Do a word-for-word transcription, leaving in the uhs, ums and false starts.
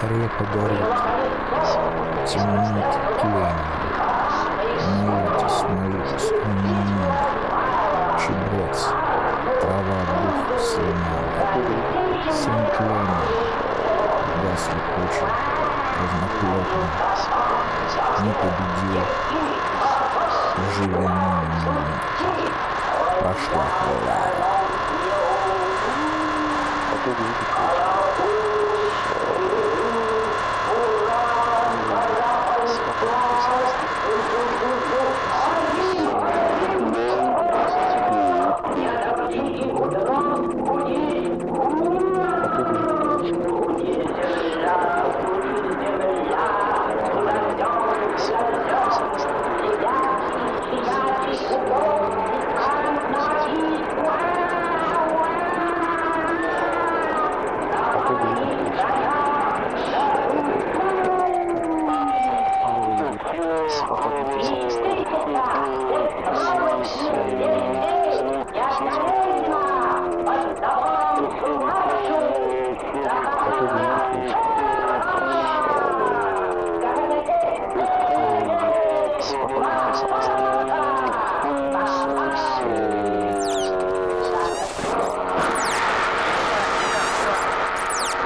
Река горит, темнеет тлен. Молитесь, молитесь, м-м-м. Чебрец, трава дух сломала. Синклена, гасли куча, разноплотно. Не победил, живя момент. Прошла хвоя. Спокойно.